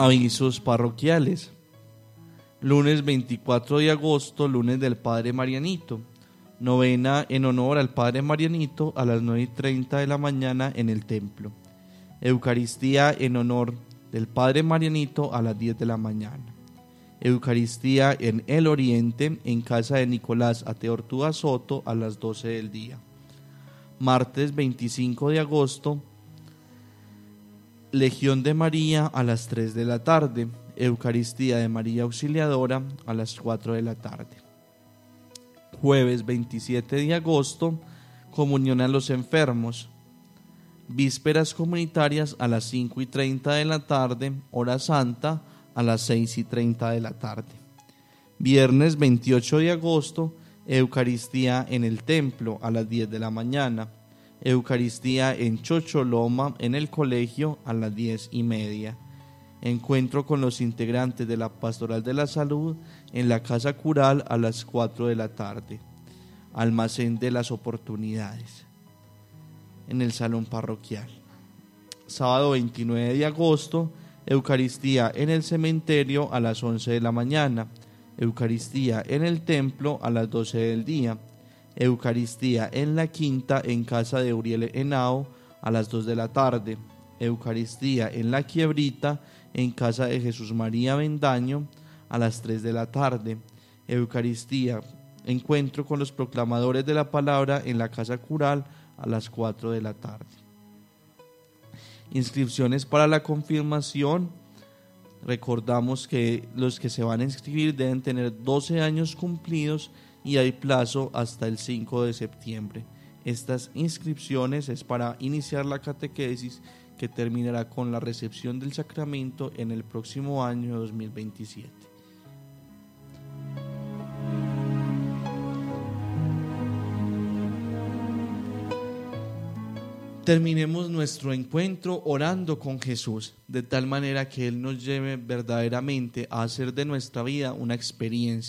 Avisos parroquiales. Lunes 24 de agosto, lunes del Padre Marianito. Novena en honor al Padre Marianito a las 9:30 de la mañana en el templo. Eucaristía en honor del Padre Marianito a las 10 de la mañana. Eucaristía en el Oriente, en casa de Nicolás Ateortúa Soto a las 12 del día. Martes 25 de agosto, Legión de María a las 3 de la tarde. Eucaristía de María Auxiliadora a las 4 de la tarde. Jueves 27 de agosto, comunión a los enfermos. Vísperas comunitarias a las 5:30 de la tarde, hora santa a las 6:30 de la tarde. Viernes 28 de agosto, Eucaristía en el templo a las 10 de la mañana. Eucaristía en Chocholoma en el colegio a las 10:30. Encuentro con los integrantes de la Pastoral de la Salud en la Casa Cural a las 4 de la tarde. Almacén de las Oportunidades en el Salón Parroquial. Sábado 29 de agosto, Eucaristía en el cementerio a las 11 de la mañana. Eucaristía en el templo a las 12 del día. Eucaristía en la quinta en casa de Uriel Henao a las 2 de la tarde. Eucaristía en la Quiebrita en casa de Jesús María Bendaño a las 3 de la tarde. Eucaristía, encuentro con los proclamadores de la palabra en la Casa Cural a las 4 de la tarde. Inscripciones para la confirmación. Recordamos que los que se van a inscribir deben tener 12 años cumplidos y hay plazo hasta el 5 de septiembre. Estas inscripciones es para iniciar la catequesis que terminará con la recepción del sacramento en el próximo año 2027. Terminemos nuestro encuentro orando con Jesús, de tal manera que Él nos lleve verdaderamente a hacer de nuestra vida una experiencia